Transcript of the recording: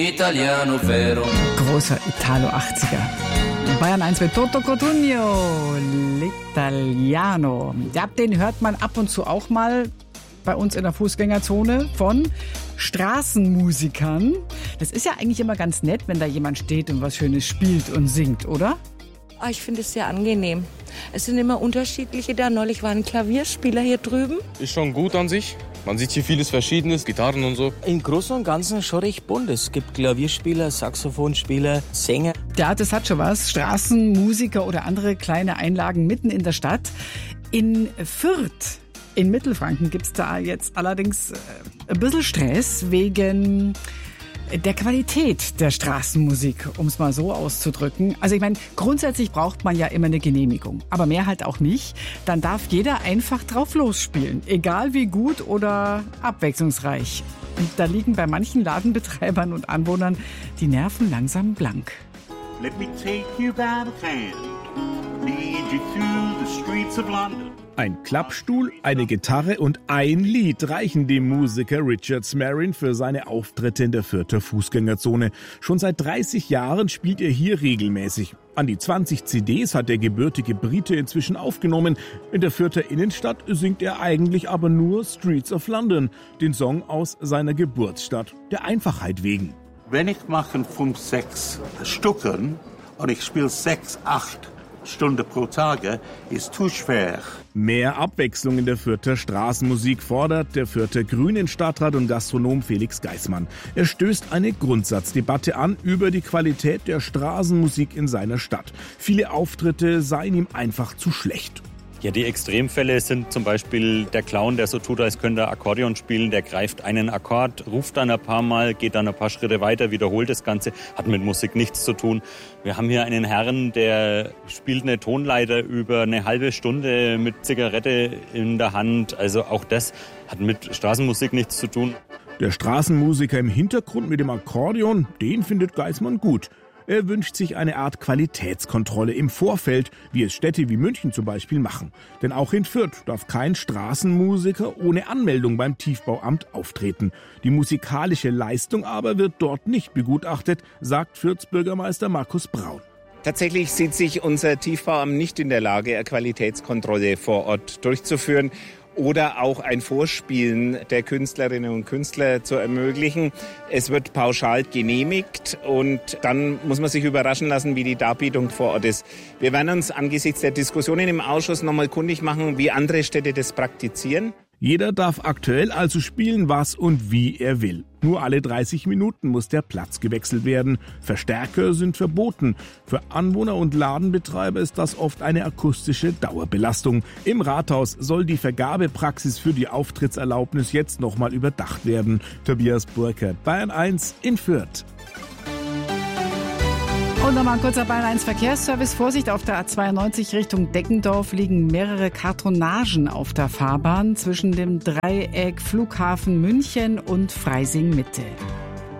Italiano vero. Großer Italo-80er. Bayern 1 mit Toto Cotugno, L'Italiano. Ja, den hört man ab und zu auch mal bei uns in der Fußgängerzone von Straßenmusikern. Das ist ja eigentlich immer ganz nett, wenn da jemand steht und was Schönes spielt und singt, oder? Ich finde es sehr angenehm. Es sind immer unterschiedliche da. Neulich war ein Klavierspieler hier drüben. Ist schon gut an sich. Man sieht hier vieles Verschiedenes, Gitarren und so. Im Großen und Ganzen schon recht bunt. Es gibt Klavierspieler, Saxophonspieler, Sänger. Ja, das hat schon was. Straßenmusiker oder andere kleine Einlagen mitten in der Stadt. In Fürth, in Mittelfranken, gibt's da jetzt allerdings ein bisschen Stress wegen der Qualität der Straßenmusik, um es mal so auszudrücken. Also ich meine, grundsätzlich braucht man ja immer eine Genehmigung, aber mehr halt auch nicht. Dann darf jeder einfach drauf losspielen, egal wie gut oder abwechslungsreich. Und da liegen bei manchen Ladenbetreibern und Anwohnern die Nerven langsam blank. Let me take you by the hand, lead you through the streets of London. Ein Klappstuhl, eine Gitarre und ein Lied reichen dem Musiker Richard Smarin für seine Auftritte in der Fürther Fußgängerzone. Schon seit 30 Jahren spielt er hier regelmäßig. An die 20 CDs hat der gebürtige Brite inzwischen aufgenommen. In der Fürther Innenstadt singt er eigentlich aber nur Streets of London, den Song aus seiner Geburtsstadt, der Einfachheit wegen. Wenn ich mache 5-6 Stücken und ich spiele 6-8 Stunden pro Tage, ist zu schwer. Mehr Abwechslung in der Fürther Straßenmusik fordert der Fürther Grünen Stadtrat und Gastronom Felix Geissmann. Er stößt eine Grundsatzdebatte an über die Qualität der Straßenmusik in seiner Stadt. Viele Auftritte seien ihm einfach zu schlecht. Ja, die Extremfälle sind zum Beispiel der Clown, der so tut, als könnte er Akkordeon spielen. Der greift einen Akkord, ruft dann ein paar Mal, geht dann ein paar Schritte weiter, wiederholt das Ganze. Hat mit Musik nichts zu tun. Wir haben hier einen Herrn, der spielt eine Tonleiter über eine halbe Stunde mit Zigarette in der Hand. Also auch das hat mit Straßenmusik nichts zu tun. Der Straßenmusiker im Hintergrund mit dem Akkordeon, den findet Geissmann gut. Er wünscht sich eine Art Qualitätskontrolle im Vorfeld, wie es Städte wie München zum Beispiel machen. Denn auch in Fürth darf kein Straßenmusiker ohne Anmeldung beim Tiefbauamt auftreten. Die musikalische Leistung aber wird dort nicht begutachtet, sagt Fürths Bürgermeister Markus Braun. Tatsächlich sieht sich unser Tiefbauamt nicht in der Lage, eine Qualitätskontrolle vor Ort durchzuführen oder auch ein Vorspielen der Künstlerinnen und Künstler zu ermöglichen. Es wird pauschal genehmigt und dann muss man sich überraschen lassen, wie die Darbietung vor Ort ist. Wir werden uns angesichts der Diskussionen im Ausschuss nochmal kundig machen, wie andere Städte das praktizieren. Jeder darf aktuell also spielen, was und wie er will. Nur alle 30 Minuten muss der Platz gewechselt werden. Verstärker sind verboten. Für Anwohner und Ladenbetreiber ist das oft eine akustische Dauerbelastung. Im Rathaus soll die Vergabepraxis für die Auftrittserlaubnis jetzt nochmal überdacht werden. Tobias Burkert, Bayern 1 in Fürth. Und nochmal ein kurzer Bayern 1 Verkehrsservice. Vorsicht, auf der A92 Richtung Deckendorf liegen mehrere Kartonagen auf der Fahrbahn zwischen dem Dreieck Flughafen München und Freising Mitte.